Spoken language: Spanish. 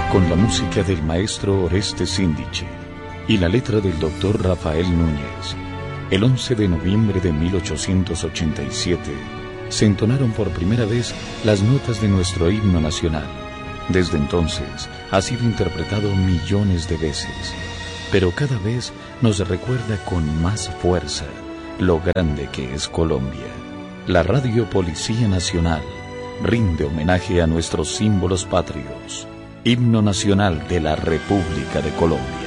con la música del maestro Oreste Síndice y la letra del doctor Rafael Núñez. El 11 de noviembre de 1887 se entonaron por primera vez las notas de nuestro himno nacional. Desde entonces ha sido interpretado millones de veces, pero cada vez nos recuerda con más fuerza lo grande que es Colombia. La Radio Policía Nacional rinde homenaje a nuestros símbolos patrios. Himno Nacional de la República de Colombia.